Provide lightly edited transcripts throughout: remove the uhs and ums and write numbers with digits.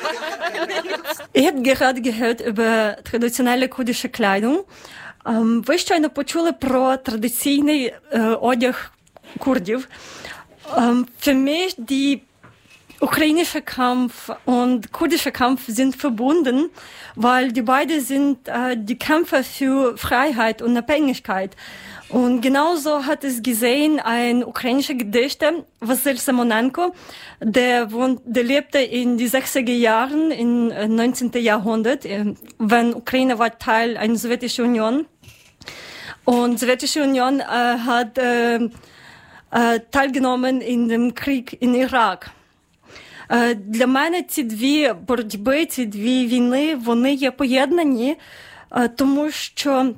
Ich habe gerade gehört über traditionelle kurdische Kleidung. Ви щойно почули про традиційний одяг курдів. Für mich die ukrainische Kampf und kurdische Kampf sind verbunden, weil die beide sind die Kämpfer für Freiheit und Unabhängigkeit. Und genauso hat es gesehen ein ukrainischer Gedichter, Vassil Simonenko, der lebte in die 60er Jahren im 19. Jahrhundert, wenn Ukraine war Teil einer Sowjetischen Union. Und die Sowjetische Union hat teilgenommen in dem Krieg in Irak. Для мене ці дві боротьби, ці дві війни, вони є поєднані, тому що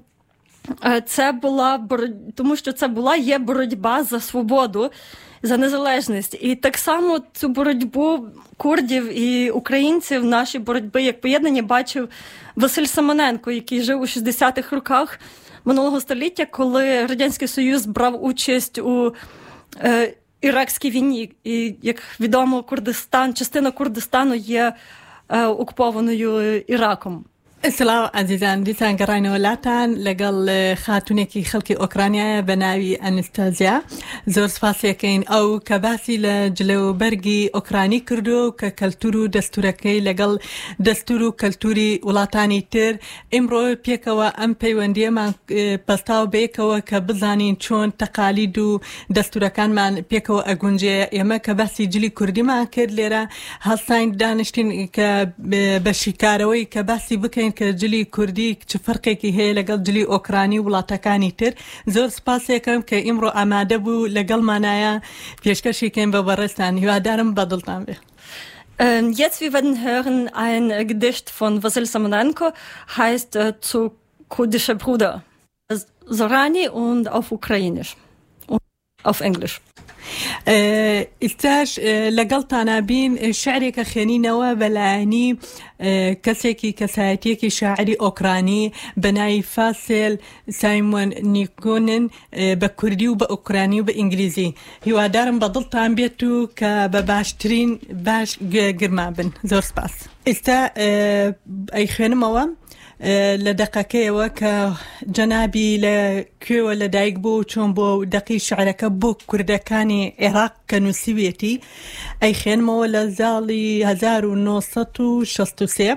це є боротьба за свободу, за незалежність. І так само цю боротьбу курдів і українців, наші боротьби як поєднання, бачив Василь Симоненко, який жив у 60-х роках минулого століття, коли Радянський Союз брав участь у іракській війні. І, як відомо, частина Курдистану є окупованою Іраком. سلااو عزیزان دیسان گەڕاینەوە لاتان لەگەڵ خاتونێکی خەڵکی ئۆکرانیا بە ناوی ئەنستازیا زۆر سپاسیەکەین ئەو کە باسی لە جلەوبەرگی ئۆکرانی کردو کە کەلتور و دەستورەکەی لەگەڵ دەستور و کەلتوری وڵاتانی تر ئیمڕۆ پێکەوە ئەم پەیوەندیەمان بەستاو بەیەکەوە کە بزانین چۆن تەقالید و دەستورەکانمان پێکەوە ئەگونجێ ئێمە کە باسی جلی کوردیمان کرد لێرە هەڵساین دانیشتین کە بە شیکارەوەی کە باسی بکەین کە جلی کوردی چ فەرقێکی هەیە لەگەڵ جلی ئۆکرانی وڵاتەکانی تر زۆر سپاسێکم کە ئیمڕۆ ئامادە بوو لەگەڵمانایە پێشکەشێکین بە بەڕێستان هیوادارم بەدڵتان بێ. Jetzt wir werden hören ein Gedicht von Vassil Simonenko, heißt zu kurdische Bruder. Zorani und auf Ukrainisch und auf Englisch. ئستاش لەگەڵتانە بین شعرێکە خوێنینەوە بەلایەنی کەسێکی کەسایەتیەکی شاعری ئۆکرانی بەناوی فاسیل سایمۆن نیکۆنن بە کوردی و بە ئۆکرانی و بە ئینگلیزی هیوادارم بەدڵتان بێت و کە بە باشترین باش گرما بن. زۆر سپاس. ئێستا ئەی خوێنمەوە لە دەقەکەیەوە کە جەنابی لە کوێوە لەدایک بوو چۆن بۆ دەقی شعرەکە بۆ کوردەکانی عێراق کە نووسیوێتی ئەی خوێنمەوە لە زاڵی 1963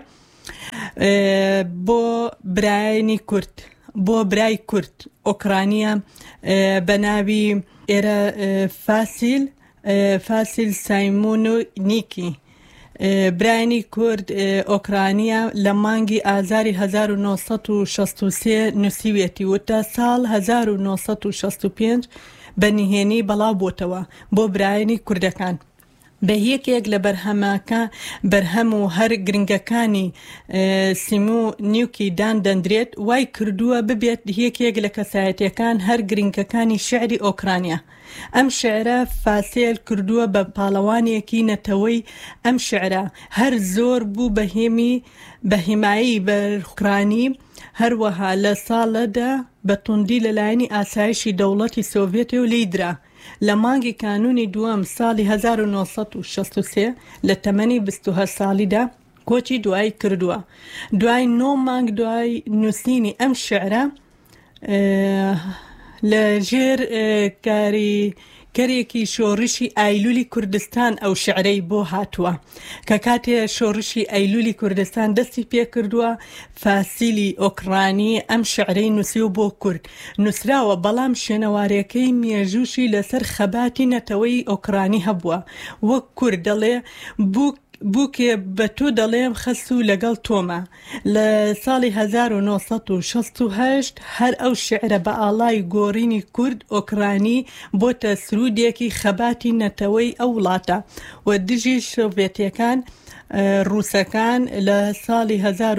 بۆ برایانی کورد بۆ برای کورد ئۆکرانیە بە ناوی ئێرە فاسیل سایمۆن نیکی برایانی کورد ئۆکرانیا لە مانگی ئازاری 1963 نووسیوێتی و تا ساڵ 1965 بەنهێنی بەڵاو بۆتەوە بۆ برایانی کوردەکان بە یەکێک لە بەرهەم و هەر گرنگەکانی سیمو نیوکی دان دەندرێت وای کردووە ببێت یەکێک لە کەسایەتیەکان هەر گرنگەکانی شعری ئۆکرانیا. ئەم شعرە فاسیل کردووە بە پاڵەوانێکی نەتەوەی ئەم شعرە هەر زۆر بوو بە هیمایی بەرخرانی هەروەها لە ساڵەدا بە توندی لەلایەنی ئاسایشی دەوڵەتی سۆڤێتی و لیدرا لە مانگی کانونی دووەم ساڵی 1963 لە تەمەنی 28 ساڵیدا کۆچی دوایی کردووە. دوای 9 مانگ دوای نووسینی ئەم شعرە لە ژێر کەرێکی شۆڕشی ئایلولی کوردستان ئەو شعرەی بۆ هاتووە کە کاتێ شۆڕشی ئایلولی کوردستان دەستی پێ کردووە فاسیلی ئۆکرانی ئەم شعرەی نووسیو بۆ کورد نووسراوە بەڵام شوێنەوارەکەی مێژوشی لەسەر خەباتی نەتەوەی ئۆکرانی هەبووە وەک کورد دەڵێ بووکێ بە تۆ دەڵێم خەس و لەگەڵ تۆمە. لە ساڵی 1968 هەر ئەو شعرە بە ئاڵای گۆڕینی کورد ئۆکرانی بۆتە سرودێکی خەباتی نەتەوەی ئەو وڵاتە و دژی سۆڤێتیەکان ڕووسەکان لە ساڵی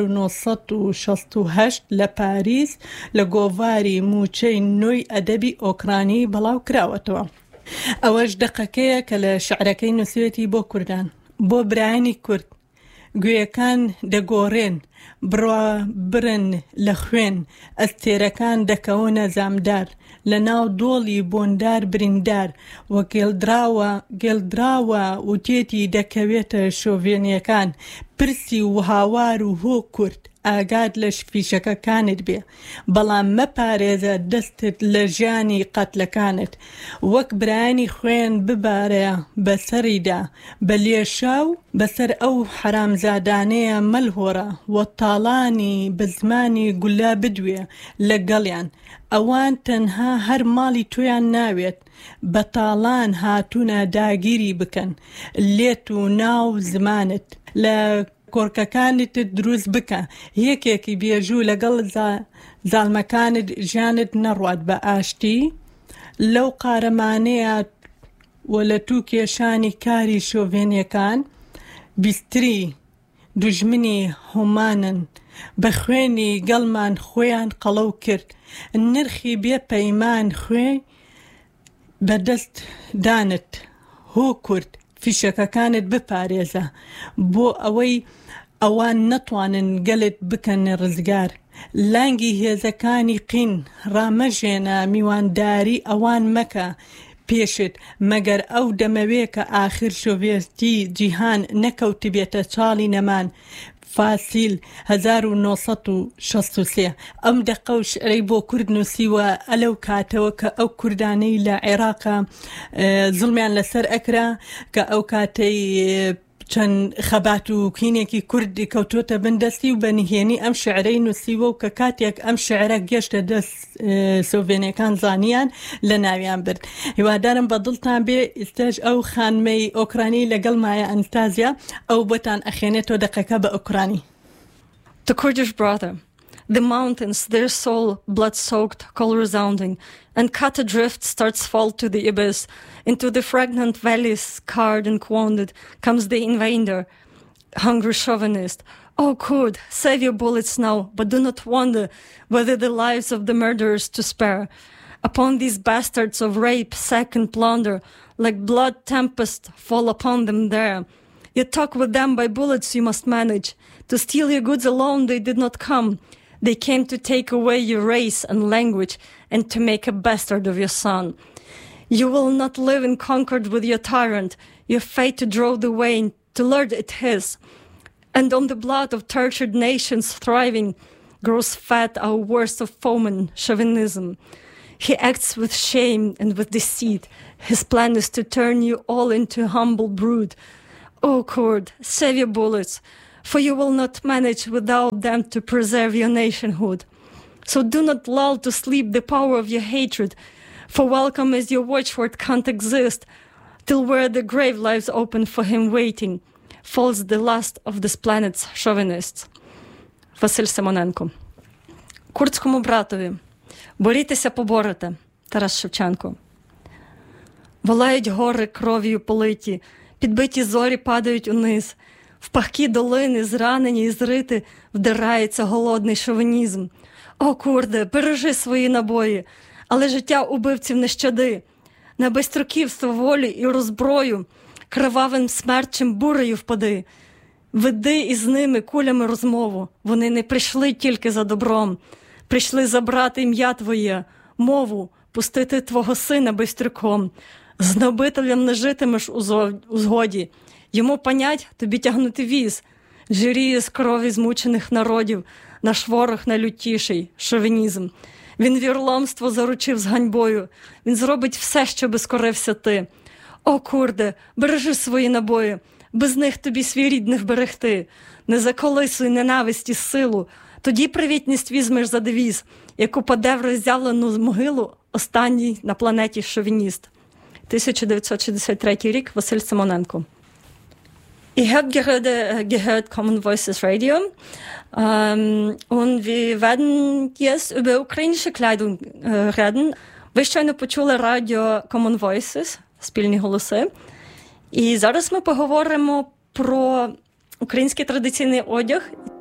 1968 لە پاریس لە گۆڤاری موچەی نۆی ئەدەبی ئۆکرانی بەڵاو کراوەتەوە. ئەوەش دەقەکەیە کە لە شعرەکەی نووسێتی بۆ کوردان بۆ برایانی کورد گوێەکان دەگۆڕێن بڕوا برن لە خوێن ئەستێرەکان دەکەونە زامدار لە ناو دۆڵی بۆندار بریندار و گێڵدراوە و تێتی دەکەوێتە شۆڤێنیەکان پرسی و هاوار و هۆ کورد ئاگاد لە فیشەکەکانت بێ بەڵام مەپارێزە دەستت لە ژیانی قەتلەکانت وەک برایانی خوێن ببارە بەسەریدا بە لێشاو بەسەر ئەو حرامزادانەیە مەلهۆڕە وە تاڵانی بە زمانی گولا بدوێ لەگەڵیان ئەوان تەنها هەر ماڵی تۆیان ناوێت بە تاڵان هاتوونە داگیری بکەن لێت و ناو زمانت لە کۆرکەکانت دروست بکە یەکێکی بێژوو لەگەڵ زاڵمەکانت ژیانت نەڕوات بە ئاشتی لەو قارەمانەیە و لە توو کێشانی کاری شۆڤێنیەکان بیستری دوژمنی هۆمانن بە خوێنی گەڵمان خۆیان قەڵەو کرد نرخی بێ پەیمان خوێ بەدەست دانت هۆ کورد فیشەکەکانت بپارێزە بۆ ئەوەی ئەوان نەتوانن گەلت بکەن ڕزگار لانگی هێزەکانی قین ڕامەژێنە میوانداری ئەوان مەکە پێشت مەگەر ئەو دەمەوێ کە ئاخر شۆڤێتی جیهان نەکەوت بێتە چاڵی نەمان فاسیل 1963 ئەم دەقە و شعرەی بۆ کورد نووسیوە ئەلەو کاتەوە کە ئەو کوردانەی لە عێراقا زوڵمیان لەسەر ئەکرا کە ئەو کاتەی چەند خەبات و کینێکی کوردی کەوتوتە بندەستی و بەنهێنی ئەم شعرەی نووسیوە و کە کاتێک ئەم شعرە گەشتە دەست سۆڤێنیەکان زانیان لە ناویان برد هیوادارم بە دڵتان بێ ئێستاش ئەو خانمەی ئۆکرانی لەگەڵ مایە ئەنستازیا ئەو بۆتان ئەخێنێتەوە دەقەکە بە ئۆکرانی. The Kurdish brother, the mountains, their soul blood-soaked, call resounding, and cut adrift starts fall to the abyss. Into the fragrant valleys, scarred and wounded, comes the invader, hungry chauvinist. Oh, Kurd, save your bullets now, but do not wonder whether the lives of the murderers to spare. Upon these bastards of rape, sack and plunder, like blood tempest, fall upon them there. You talk with them by bullets you must manage. To steal your goods alone they did not come. They came to take away your race and language and to make a bastard of your son. You will not live in concord with your tyrant, your fate to draw the wain, to lord it his. And on the blood of tortured nations thriving grows fat our worst of foemen, chauvinism. He acts with shame and with deceit. His plan is to turn you all into humble brood. O Kurd, save your bullets, for you will not manage without them to preserve your nationhood. So do not lull to sleep the power of your hatred, for welcome as your watchword can't exist, till where the grave lies open for him waiting, falls the last of this planet's chauvinists. Василь Симоненко. Курдському братові. Борітеся, поборете. Тарас Шевченко. Волають гори кров'ю политі, підбиті зорі падають униз. В пахкі долини, зранені і зрити, вдирається голодний шовінізм. О, курде, бережи свої набої, але життя убивців не щади. На безстроківство волі і розброю, кривавим смерчем бурею впади. Веди із ними кулями розмову, вони не прийшли тільки за добром. Прийшли забрати ім'я твоє, мову, пустити твого сина бистрюком. З гнобителем не житимеш у згоді. Йому понять, тобі тягнути віз. Жиріє з крові змучених народів, наш ворог найлютіший – шовінізм. Він вірломство заручив з ганьбою. Він зробить все, щоби скорився ти. О, курде, бережи свої набої, без них тобі свій рід не вберегти. Не заколисуй ненависті силу, тоді привітність візьмеш за девіз, як упаде в роззявлену могилу останній на планеті шовініст. 1963 рік, Василь Симоненко. Ihr habt gerade gehört Common Voices Radio und wir werden jetzt über ukrainische Kleidung reden. Ви щойно почули радіо Common Voices, спільні голоси. І зараз ми поговоримо про український традиційний одяг.